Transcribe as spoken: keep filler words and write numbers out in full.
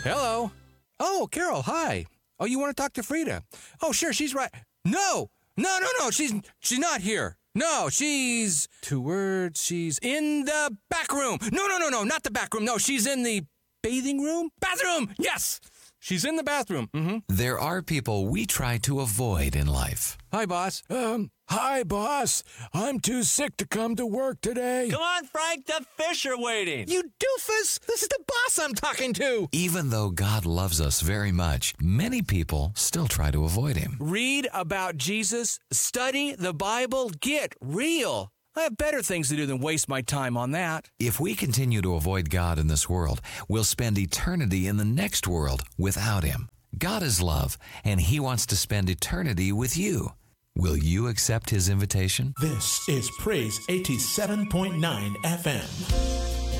Hello. Oh, Carol, hi. Oh, you want to talk to Frida? Oh, sure, she's right. No, no, no, no, she's she's not here. No, she's, two words, she's in the back room. No, no, no, no, not the back room. No, she's in the bathing room? Bathroom, yes. She's in the bathroom. Mm-hmm. There are people we try to avoid in life. Hi, boss. Um, hi, boss. I'm too sick to come to work today. Come on, Frank, the fish are waiting. You doofus! This is the boss I'm talking to! Even though God loves us very much, many people still try to avoid him. Read about Jesus, study the Bible, get real. I have better things to do than waste my time on that. If we continue to avoid God in this world, we'll spend eternity in the next world without him. God is love, and he wants to spend eternity with you. Will you accept his invitation? This is Praise eighty-seven point nine F M.